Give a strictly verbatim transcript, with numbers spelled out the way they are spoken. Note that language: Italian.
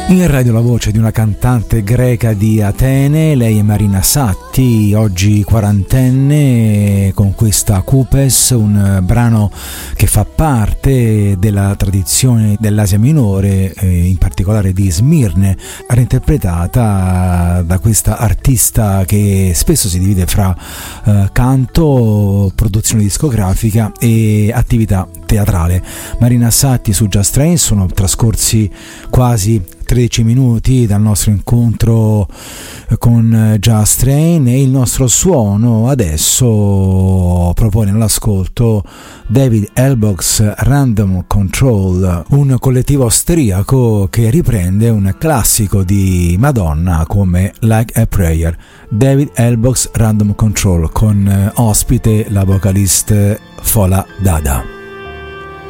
In radio la voce di una cantante greca di Atene, lei è Marina Satti, oggi quarantenne, con questa Koupes, un brano che fa parte della tradizione dell'Asia Minore, eh, in particolare di Smirne, reinterpretata da questa artista che spesso si divide fra eh, canto, produzione discografica e attività teatrale. Marina Satti su Just Train. Sono trascorsi quasi tredici minuti dal nostro incontro con Just Train e il nostro suono adesso propone all'ascolto David Ellbox Random Control, un collettivo austriaco che riprende un classico di Madonna come Like a Prayer. David Ellbox Random Control, con ospite la vocalista Fola Dada.